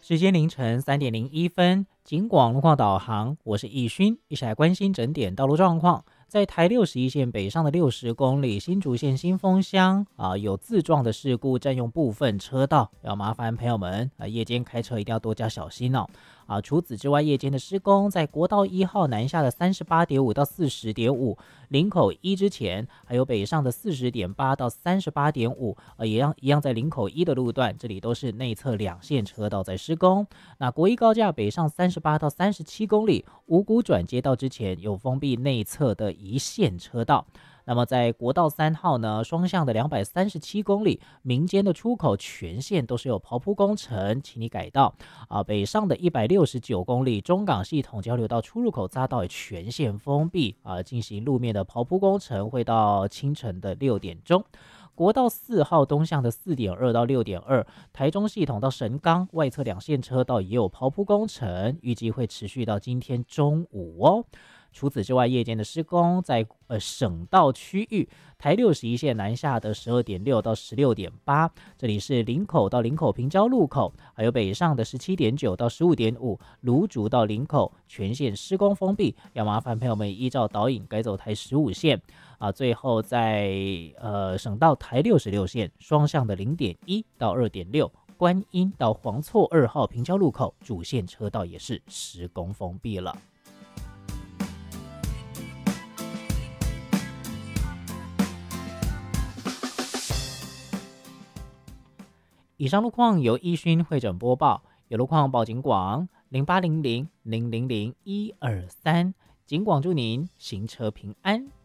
时间凌晨3:01，警广路况导航，我是易勋，一起来关心整点道路状况。在台61线北上的60公里新竹县新丰乡有自撞的事故，占用部分车道，要麻烦朋友们夜间开车一定要多加小心哦。除此之外，夜间的施工在国道1号南下的38.5到40.5，林口一之前，还有北上的40.8到38.5，一样在林口一的路段，这里都是内侧2线车道在施工。那国一高架北上38到37公里，五股转接道之前有封闭内侧的一线车道。那么在国道3号呢，双向的237公里，民间的出口全线都是有刨铺工程，请你改道北上的169公里，中港系统交流道出入口匝道也全线封闭进行路面的刨铺工程，会到清晨的6点钟。国道4号东向的4.2到6.2，台中系统到神冈外侧2线车道也有刨铺工程，预计会持续到今天中午哦。除此之外，夜间的施工在省道区域，台61线南下的12.6到16.8，这里是林口到林口平交路口，还有北上的17.9到15.5，芦竹到林口全线施工封闭，要麻烦朋友们依照导引改走台15线最后在省道台66线双向的0.1到2.6。观音到黄厝2号平交路口主线车道也是施工封闭了。以上路况由易勋会诊播报，有路况报警广0800000123，警广祝您行车平安。